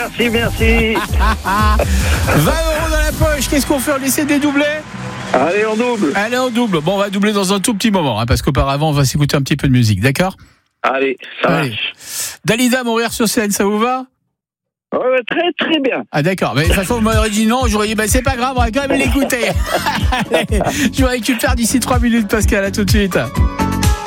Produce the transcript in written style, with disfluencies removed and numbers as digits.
merci, merci. 20 € dans la poche, qu'est-ce qu'on fait? On essaie de les doubler? Allez, on double. Allez, on double. Bon, on va doubler dans un tout petit moment, parce qu'auparavant, on va s'écouter un petit peu de musique, d'accord? Allez, ça marche. Dalida, Mourir-sur-Scène, ça vous va? Ouais, très, très bien. Ah d'accord, mais de toute façon vous m'auriez dit non, j'aurais dit c'est pas grave, on va quand même l'écouter. Allez, je vous récupère d'ici 3 minutes Pascal, à tout de suite.